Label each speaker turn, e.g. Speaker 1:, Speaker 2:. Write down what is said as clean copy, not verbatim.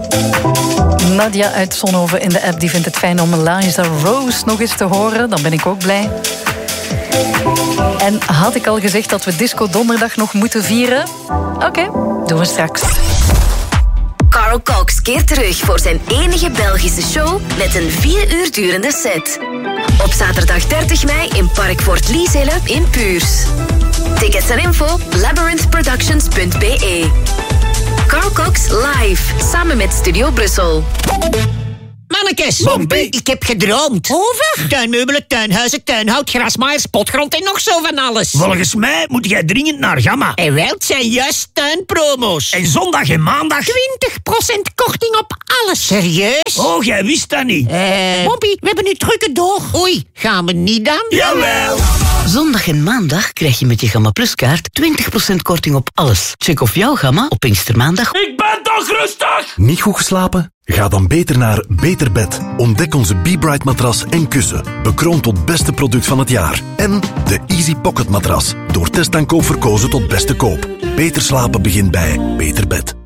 Speaker 1: Nadia uit Zonhoven in de app die vindt het fijn om Liza Rose nog eens te horen. Dan ben ik ook blij. En had ik al gezegd dat we Disco Donderdag nog moeten vieren? Oké, doen we straks.
Speaker 2: Carl Cox keert terug voor zijn enige Belgische show met een 4 uur durende set. Op zaterdag 30 mei in Park Fort Liesele in Puurs. Tickets en info labyrinthproductions.be. Carl Cox live, samen met Studio Brussel.
Speaker 3: Mannekes,
Speaker 4: Bompie.
Speaker 3: ik heb gedroomd.
Speaker 4: Over?
Speaker 3: Tuinmeubelen, tuinhuizen, tuinhout, grasmaaiers, potgrond en nog zo van alles.
Speaker 4: Volgens mij moet jij dringend naar Gamma.
Speaker 3: En wel, het zijn juist tuinpromo's.
Speaker 4: En zondag en maandag...
Speaker 3: 20% korting op alles. Serieus?
Speaker 4: Oh, jij wist dat niet.
Speaker 3: Bompie, we hebben nu drukke door. Oei, gaan we niet dan?
Speaker 4: Jawel.
Speaker 5: Zondag en maandag krijg je met je Gamma Plus kaart 20% korting op alles. Check of jouw Gamma op Pinkstermaandag.
Speaker 4: Ik ben toch rustig?
Speaker 6: Niet goed geslapen? Ga dan beter naar Beter Bed. Ontdek onze Be-Bright matras en kussen. Bekroond tot beste product van het jaar. En de Easy Pocket matras. Door test en koop verkozen tot beste koop. Beter slapen begint bij Beter Bed.